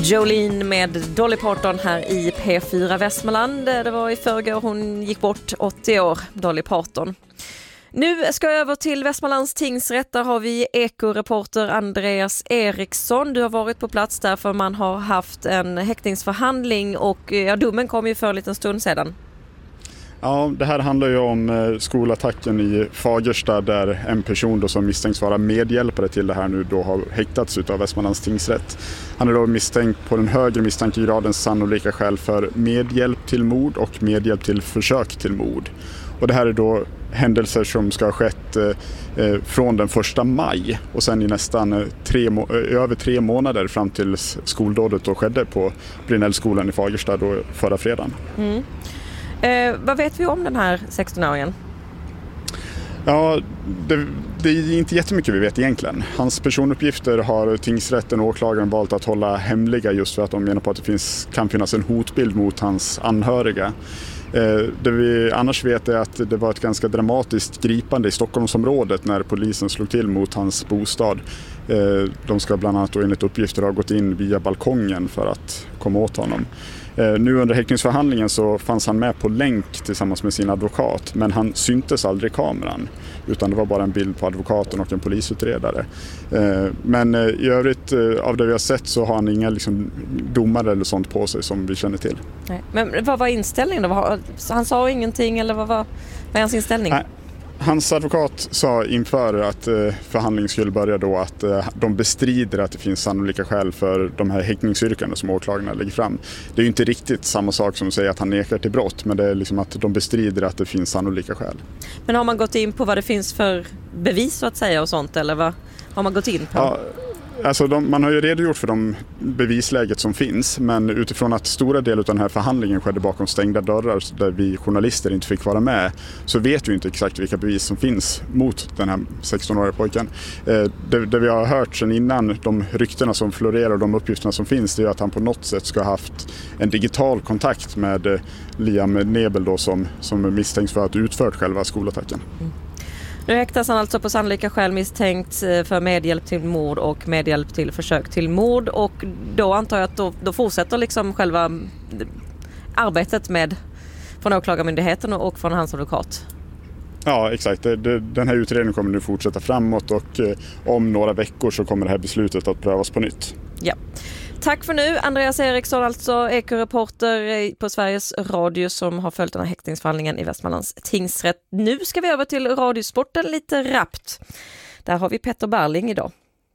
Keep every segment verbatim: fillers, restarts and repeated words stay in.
Jolene med Dolly Parton här i P fyra Västmanland. Det var i förrgår hon gick bort, åttio år, Dolly Parton. Nu ska jag över till Västmanlands tingsrätt. Där har vi ekoreporter Andreas Eriksson. Du har varit på plats där för man har haft en häktningsförhandling och ja, domen kom ju för en liten stund sedan. Ja, det här handlar ju om skolattacken i Fagersta där en person då som misstänks vara medhjälpare till det här nu då har häktats utav Västmanlands tingsrätt. Han är då misstänkt på den högre misstankegradens sannolika skäl för medhjälp till mord och medhjälp till försök till mord. Och det här är då händelser som ska ha skett eh, från den första maj och sen i nästan eh, tre må- över tre månader fram till skoldådet då skedde på Brinellskolan i Fagersta då förra fredagen. Mm. Eh, vad vet vi om den här sexton-åringen? Ja, det, det är inte jättemycket vi vet egentligen. Hans personuppgifter har tingsrätten och åklagaren valt att hålla hemliga just för att de menar på att det finns, kan finnas en hotbild mot hans anhöriga. Eh, det vi annars vet är att det var ett ganska dramatiskt gripande i Stockholmsområdet när polisen slog till mot hans bostad. Eh, de ska bland annat då enligt uppgifter ha gått in via balkongen för att komma åt honom. Nu under häktningsförhandlingen så fanns han med på länk tillsammans med sin advokat, men han syntes aldrig i kameran utan det var bara en bild på advokaten och en polisutredare. Men i övrigt av det vi har sett så har han inga liksom domare eller sånt på sig som vi känner till. Nej. Men vad var inställningen då? Han sa ingenting eller vad var, vad var hans inställning? Nej. Hans advokat sa inför att förhandlingen skulle börja då att de bestrider att det finns sannolika skäl för de här häktningsyrkanden som åklagarna lägger fram. Det är ju inte riktigt samma sak som att säga att han nekar till brott, men det är liksom att de bestrider att det finns sannolika skäl. Men har man gått in på vad det finns för bevis så att säga och sånt, eller vad har man gått in på? Ja. Alltså de, man har ju redogjort för de bevisläget som finns, men utifrån att stora delar av den här förhandlingen skedde bakom stängda dörrar där vi journalister inte fick vara med, så vet vi inte exakt vilka bevis som finns mot den här sexton-åriga pojken. Eh, det, det vi har hört sedan innan, de ryktena som florerar och de uppgifterna som finns, det är att han på något sätt ska ha haft en digital kontakt med eh, Liam Nebel då, som, som misstänks för att ha utfört själva skolattacken. Mm. Nu häktas han alltså på sannolika skäl misstänkt för medhjälp till mord och medhjälp till försök till mord, och då antar jag att då, då fortsätter liksom själva arbetet med från åklagarmyndigheten och från hans advokat. Ja, exakt. Det, det, den här utredningen kommer nu fortsätta framåt och eh, om några veckor så kommer det här beslutet att prövas på nytt. Ja. Tack för nu, Andreas Eriksson, alltså ekoreporter på Sveriges Radio som har följt den här häktningsförhandlingen i Västmanlands tingsrätt. Nu ska vi över till radiosporten lite rappt. Där har vi Petter Berling idag.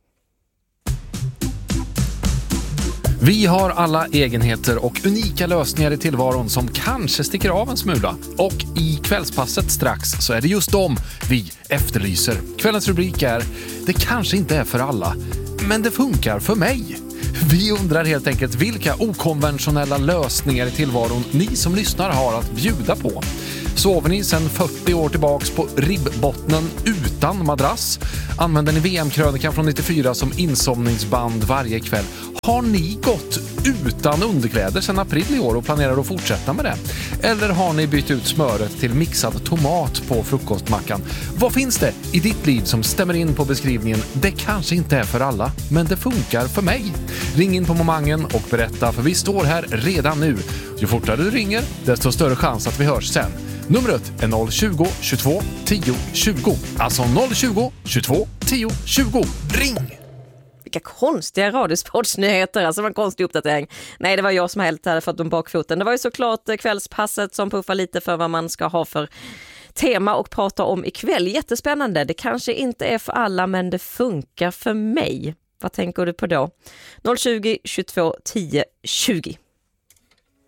Vi har alla egenheter och unika lösningar i tillvaron som kanske sticker av en smula. Och i kvällspasset strax så är det just dem vi efterlyser. Kvällens rubrik är: det kanske inte är för alla, men det funkar för mig. Vi undrar helt enkelt vilka okonventionella lösningar i tillvaron ni som lyssnar har att bjuda på. Sover ni sedan fyrtio år tillbaks på ribbbottnen utan madrass? Använder ni V M-krönikan från nittiofyra som insomningsband varje kväll? Har ni gått utan underkläder sedan april i år och planerar att fortsätta med det? Eller har ni bytt ut smöret till mixad tomat på frukostmackan? Vad finns det i ditt liv som stämmer in på beskrivningen det kanske inte är för alla, men det funkar för mig? Ring in på momangen och berätta, för vi står här redan nu. Ju fortare du ringer, desto större chans att vi hörs sen. Numret är noll tjugo, tjugotvå, tio, tjugo. Alltså noll tjugo, tjugotvå, tio, tjugo. Ring! Vilka konstiga radiosportsnyheter, alltså en konstig uppdatering. Nej, det var jag som helt hade fått dem bakfoten. Det var ju såklart kvällspasset som puffar lite för vad man ska ha för tema och prata om ikväll. Jättespännande. Det kanske inte är för alla, men det funkar för mig. Vad tänker du på då? noll tjugo, tjugotvå, tio, tjugo.